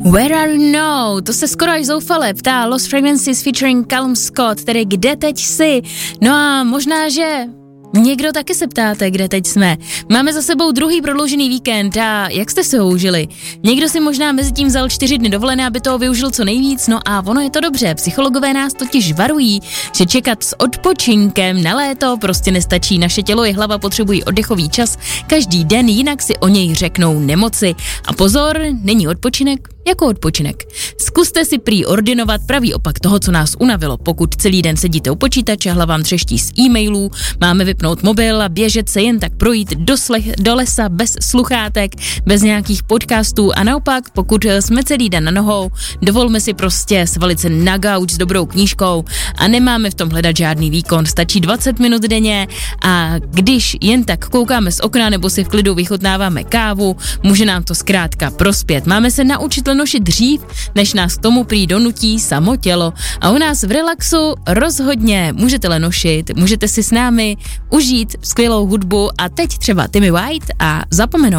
Where are you now? To se skoro až zoufale ptá Lost Frequencies featuring Callum Scott, tedy kde teď jsi? No a možná, že někdo taky se ptáte, kde teď jsme. Máme za sebou druhý prodloužený víkend a jak jste se ho užili? Někdo si možná mezi tím vzal 4 dny dovolené, aby toho využil co nejvíc, no a ono je to dobře. Psychologové nás totiž varují, že čekat s odpočinkem na léto prostě nestačí. Naše tělo i hlava potřebují oddechový čas každý den, jinak si o něj řeknou nemoci. A pozor, není odpočinek jako odpočinek. Zkuste si prý ordinovat pravý opak toho, co nás unavilo. Pokud celý den sedíte u počítače, hlava vám třeští z e-mailů, máme vypnout mobil a běžet se jen tak projít do lesa bez sluchátek, bez nějakých podcastů a naopak, pokud jsme celý den na nohou, dovolme si prostě svalit se na gauč s dobrou knížkou a nemáme v tom hledat žádný výkon. Stačí 20 minut denně a když jen tak koukáme z okna nebo si v klidu vychutnáváme kávu, může nám to zkrátka prospět. Máme se naučit nošit dřív, než nás k tomu prý donutí samo tělo. A u nás v relaxu rozhodně můžete lenošit, můžete si s námi užít skvělou hudbu a teď třeba Timmy White a Zapomenout.